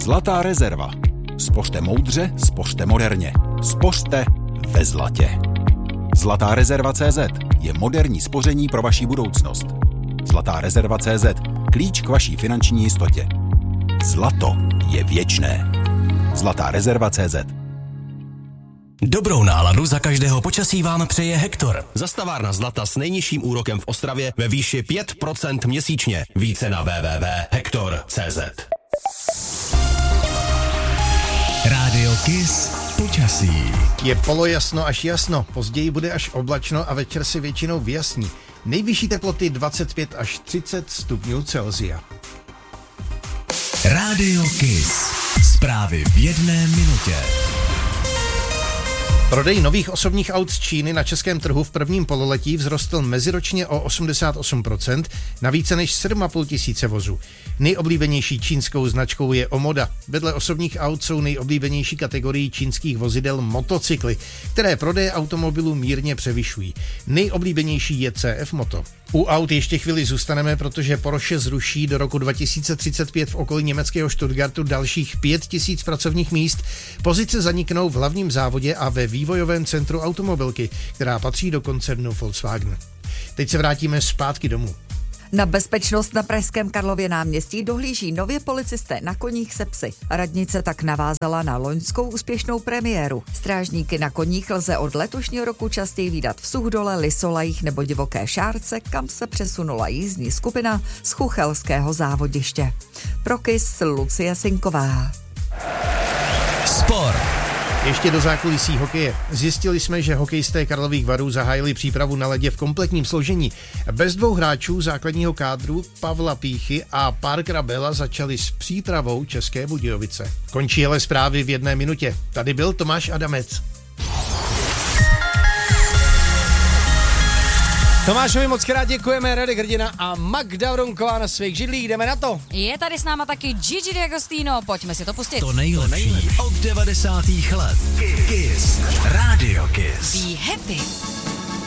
Zlatá rezerva. Spořte moudře, spořte moderně. Spořte ve zlatě. Zlatá rezerva.cz je moderní spoření pro vaši budoucnost. Zlatá rezerva.cz. Klíč k vaší finanční jistotě. Zlato je věčné. Zlatá rezerva.cz. Dobrou náladu za každého počasí vám přeje Hektor. Zastavárna zlata s nejnižším úrokem v Ostravě ve výši 5% měsíčně. Více na www.hektor.cz. Rádio Kiss počasí. Je polojasno až jasno, později bude až oblačno a večer se většinou vyjasní. Nejvyšší teploty 25 až 30 stupňů Celsia. Rádio Kiss. Zprávy v 1 minutě. Prodej nových osobních aut z Číny na českém trhu v prvním pololetí vzrostl meziročně o 88% na více než 7,5 tisíce vozů. Nejoblíbenější čínskou značkou je Omoda. Vedle osobních aut jsou nejoblíbenější kategorií čínských vozidel motocykly, které prodeje automobilů mírně převyšují. Nejoblíbenější je CF Moto. U aut ještě chvíli zůstaneme, protože Porsche zruší do roku 2035 v okolí německého Stuttgartu dalších 5 tisíc pracovních míst. Pozice zaniknou v hlavním závodě a ve vývojovém centru automobilky, která patří do koncernu Volkswagen. Teď se vrátíme zpátky domů. Na bezpečnost na pražském Karlově náměstí dohlíží nově policisté na koních se psy. Radnice tak navázala na loňskou úspěšnou premiéru. Strážníky na koních lze od letošního roku častěji vídat v Suchdole, Lysolajích nebo Divoké Šárce, kam se přesunula jízdní skupina z Chuchelského závodiště. Pro Kiss Lucie Sinková. Sport. Ještě do zákulisí hokeje. Zjistili jsme, že hokejisté Karlových Varů zahájili přípravu na ledě v kompletním složení. Bez 2 hráčů základního kádru Pavla Píchy a Parkera Bela začali s přípravou České Budějovice. Končí ale zprávy v 1 minutě. Tady byl Tomáš Adamec. Tomášovi moc krát děkujeme, Radek Hrdina a Magda Vronková na svých židlích. Jdeme na to. Je tady s náma taky Gigi D'Agostino, pojďme si to pustit. To nejlepší od 90. let. Kiss. Rádio Kiss. Be happy.